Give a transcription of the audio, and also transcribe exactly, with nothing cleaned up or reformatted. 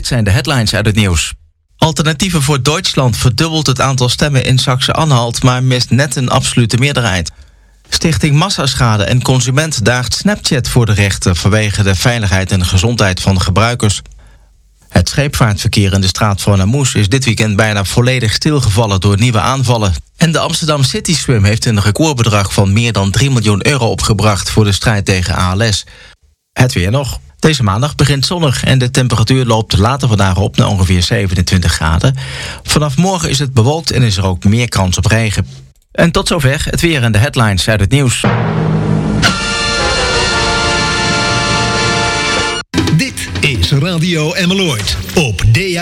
dit zijn de headlines uit het nieuws. Alternatieven voor Duitsland verdubbelt het aantal stemmen in Saxe-Anhalt, maar mist net een absolute meerderheid. Stichting Massaschade en Consument daagt Snapchat voor de rechter vanwege de veiligheid en gezondheid van de gebruikers. Het scheepvaartverkeer in de straat van Hormuz is dit weekend bijna volledig stilgevallen door nieuwe aanvallen. En de Amsterdam City Swim heeft een recordbedrag van meer dan drie miljoen euro opgebracht voor de strijd tegen A L S. Het weer nog. Deze maandag begint zonnig en de temperatuur loopt later vandaag op naar ongeveer zevenentwintig graden. Vanaf morgen is het bewolkt en is er ook meer kans op regen. En tot zover het weer en de headlines uit het nieuws. Dit is Radio Emmeloord op D